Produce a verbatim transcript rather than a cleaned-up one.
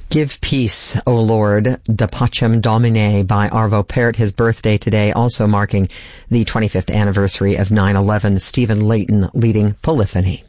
Give Peace, O Lord, Da Pacem Domine by Arvo Pärt, his birthday today, also marking the twenty-fifth anniversary of nine eleven. Stephen Layton leading Polyphony.